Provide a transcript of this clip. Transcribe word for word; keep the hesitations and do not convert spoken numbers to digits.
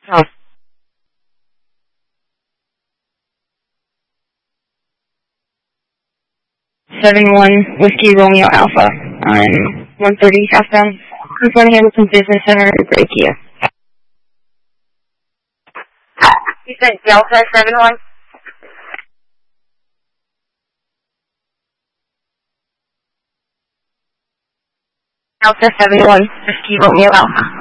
Oh. seven one Whiskey Romeo Alpha on one thirty southbound. Confronting Hamilton Business Center, break you. You said Delta seven one? Delta seven one Whiskey Romeo Alpha.